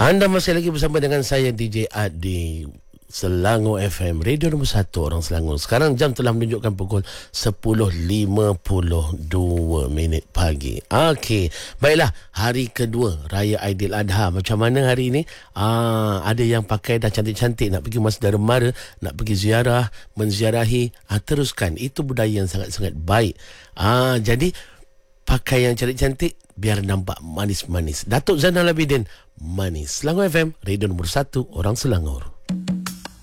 Anda masih lagi bersama dengan saya DJ Ad di Selangor FM, radio nombor 1 orang Selangor. Sekarang jam telah menunjukkan pukul 10.52 pagi. Okey, baiklah, hari kedua Raya Aidiladha. Macam mana hari ini? Ada yang pakai dah cantik-cantik nak pergi Masjid Mara, nak pergi ziarah, menziarahi. Teruskan, itu budaya yang sangat-sangat baik. Jadi pakai yang cantik-cantik biar nampak manis-manis. Datuk Zainal Abidin, manis. Selangor FM, radio nombor 1 orang Selangor.